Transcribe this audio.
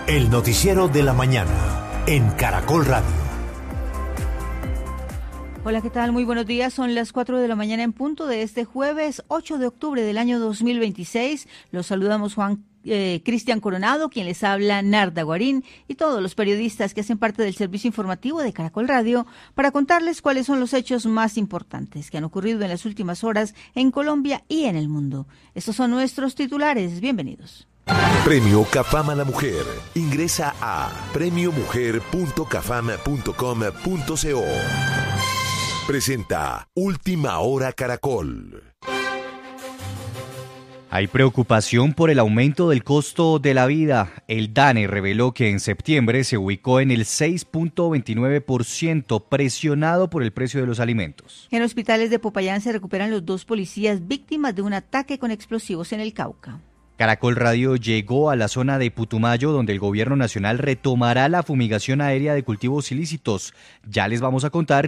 El noticiero de la mañana en Caracol Radio. Hola, ¿qué tal? Muy buenos días. Son las 4 de la mañana en punto de este jueves 8 de octubre del año 2026. Los saludamos Cristian Coronado, quien les habla, Narda Guarín, y todos los periodistas que hacen parte del servicio informativo de Caracol Radio para contarles cuáles son los hechos más importantes que han ocurrido en las últimas horas en Colombia y en el mundo. Estos son nuestros titulares. Bienvenidos. Premio CAFAM a la Mujer. Ingresa a premiomujer.cafam.com.co. Presenta Última Hora Caracol. Hay preocupación por el aumento del costo de la vida. El DANE reveló que en septiembre se ubicó en el 6.29%, presionado por el precio de los alimentos. En hospitales de Popayán se recuperan los 2 policías víctimas de un ataque con explosivos en el Cauca. Caracol Radio llegó a la zona de Putumayo, donde el gobierno nacional retomará la fumigación aérea de cultivos ilícitos. Ya les vamos a contar